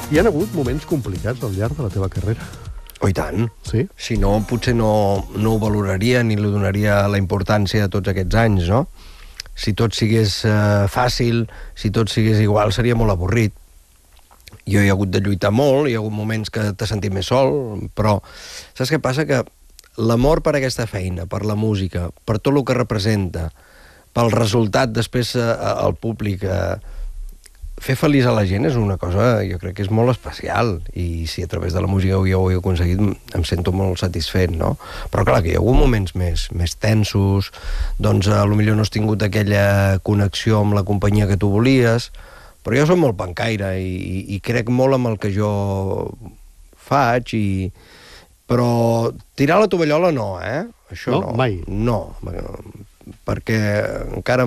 Hi ha hagut moments complicats al llarg de la teva carrera? Oh, i tant. Sí? Si no, potser no ho valoraria ni li donaria la importància a tots aquests anys, no? Si tot sigués fàcil, si tot sigués igual, seria molt avorrit. Jo he hagut de lluitar molt, hi ha hagut moments que t'has sentit més sol, però saps què passa? Que l'amor per aquesta feina, per la música, per tot el que representa, pel resultat després al públic, fer feliç a la gent és una cosa, jo crec que és molt especial, i si a través de la música jo ho he aconseguit, em sento molt satisfet, no? Però clar, que hi ha hagut moments més tensos, doncs potser no has tingut aquella connexió amb la companyia que tu volies, però jo soc molt pancaire i crec molt en el que jo faig, però tirar la tovallola no, Això no. Mai? No, perquè encara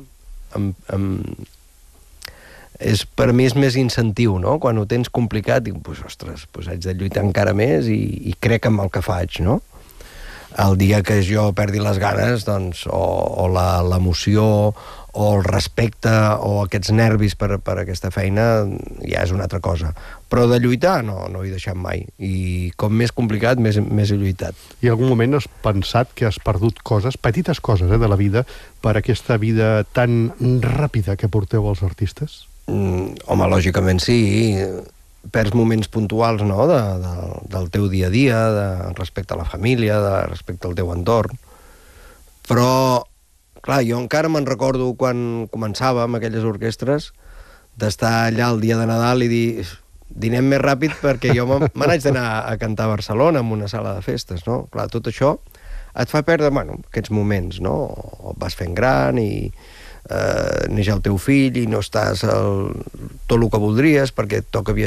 per mi és més incentiu, no? Quan ho tens complicat, dic, ostres, haig de lluitar encara més i crec en el que faig, no? El dia que jo perdi les ganes, doncs, o l'emoció, o el respecte, o aquests nervis per aquesta feina, ja és una altra cosa. Però de lluitar, no he deixat mai. I com més complicat, més he lluitat. I en algun moment has pensat que has perdut coses, petites coses, de la vida, per aquesta vida tan ràpida que porteu els artistes? Home, lògicament sí. Perds moments puntuals, no?, del teu dia a dia, respecte a la família, respecte al teu entorn. Però, clar, jo encara me'n recordo quan començàvem aquelles orquestres d'estar allà el dia de Nadal i dir dinem més ràpid perquè jo me n'haig d'anar a cantar a Barcelona en una sala de festes, no? Clar, tot això et fa perdre, aquests moments, no? O vas fent gran i neix el teu fill i no estàs tot el que voldries perquè et toca viatjar